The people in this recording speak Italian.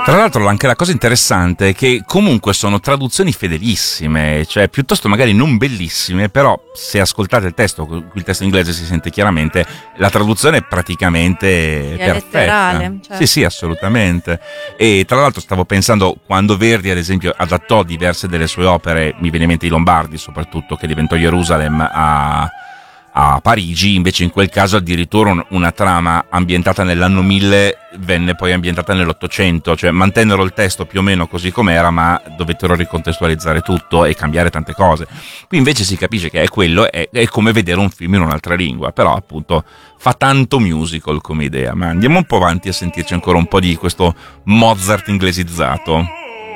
Tra l'altro anche la cosa interessante è che comunque sono traduzioni fedelissime, cioè piuttosto magari non bellissime, però se ascoltate il testo inglese si sente chiaramente, la traduzione è praticamente è perfetta. letterale, certo. Sì, sì, assolutamente. E tra l'altro stavo pensando, quando Verdi ad esempio adattò diverse delle sue opere, mi viene in mente I Lombardi soprattutto, che diventò Gerusalemme a Parigi, invece in quel caso addirittura una trama ambientata nell'anno 1000 venne poi ambientata nell'800, cioè mantennero il testo più o meno così com'era, ma dovettero ricontestualizzare tutto e cambiare tante cose. Qui invece si capisce che è quello, è come vedere un film in un'altra lingua, però appunto fa tanto musical come idea. Ma andiamo un po' avanti a sentirci ancora un po' di questo Mozart inglesizzato.